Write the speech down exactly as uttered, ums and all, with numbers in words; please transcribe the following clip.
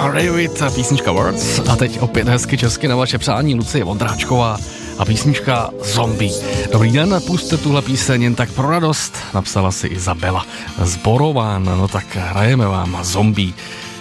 David, písnička Words a teď opět hezky česky na vaše přání Lucie Vondráčková a písnička Zombie. Dobrý den, pusťte tuhle píseň jen tak pro radost, napsala si Izabela z Borován, no tak hrajeme vám Zombie.